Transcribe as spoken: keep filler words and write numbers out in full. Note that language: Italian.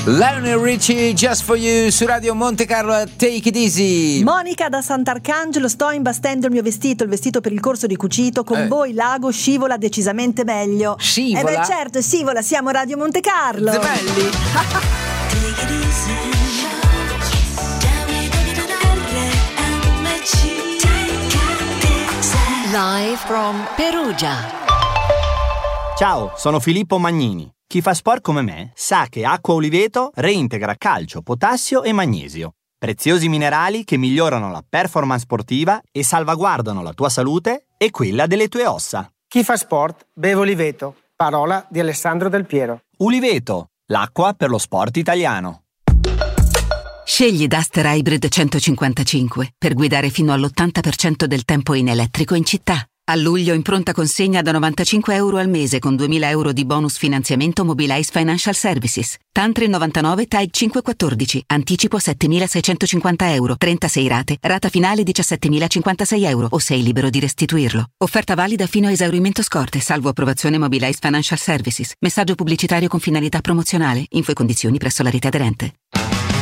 Lionel Richie, Just For You su Radio Monte Carlo, Take It Easy. Monica da Sant'Arcangelo, sto imbastendo il mio vestito, il vestito per il corso di cucito. Con Eh. voi l'ago scivola decisamente meglio. Scivola? Eh beh certo, scivola, siamo Radio Monte Carlo. Zemelli. Live from Perugia. Ciao, sono Filippo Magnini. Chi fa sport come me sa che Acqua Oliveto reintegra calcio, potassio e magnesio, preziosi minerali che migliorano la performance sportiva e salvaguardano la tua salute e quella delle tue ossa. Chi fa sport beve Oliveto. Parola di Alessandro Del Piero. Uliveto, l'acqua per lo sport italiano. Scegli Duster Hybrid centocinquantacinque per guidare fino all'ottanta per cento del tempo in elettrico in città. A luglio in pronta consegna da novantacinque euro al mese con duemila euro di bonus finanziamento Mobilize Financial Services. Tantre novantanove T A I cinquecentoquattordici. Anticipo settemilaseicentocinquanta euro. trentasei rate. Rata finale diciassettemilacinquantasei euro o sei libero di restituirlo. Offerta valida fino a esaurimento scorte, salvo approvazione Mobilize Financial Services. Messaggio pubblicitario con finalità promozionale. Info e condizioni presso la rete aderente.